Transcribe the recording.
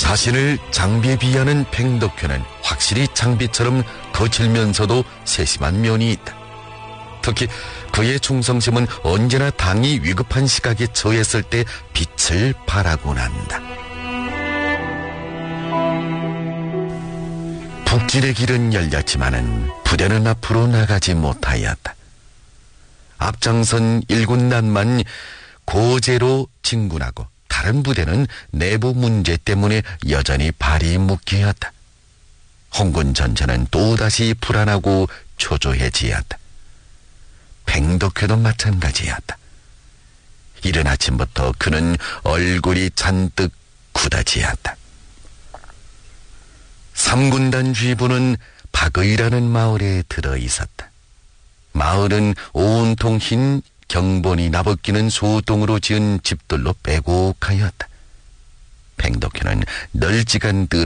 자신을 장비에 비하는 팽덕회는 확실히 장비처럼 거칠면서도 세심한 면이 있다. 특히 그의 충성심은 언제나 당이 위급한 시각에 처했을 때 빛을 발하곤 한다. 북진의 길은 열렸지만은 부대는 앞으로 나가지 못하였다. 앞장선 일군단만 고제로 진군하고 다른 부대는 내부 문제 때문에 여전히 발이 묶여있다. 홍군 전체는 또다시 불안하고 초조해지었다. 팽덕회도 마찬가지였다. 이른 아침부터 그는 얼굴이 잔뜩 굳어지었다. 3군단 주의부는 박의라는 마을에 들어있었다. 마을은 온통 흰 경본이 나벗기는 소동으로 지은 집들로 빼곡하였다. 팽덕회는 널찍한 뜰